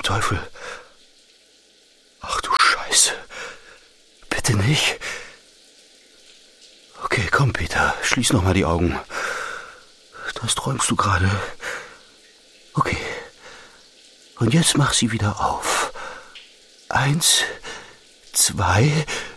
Teufel? Ach du Scheiße. Bitte nicht. Okay, komm, Peter, schließ noch mal die Augen. Das träumst du gerade. Okay. Und jetzt mach sie wieder auf. 1, 2,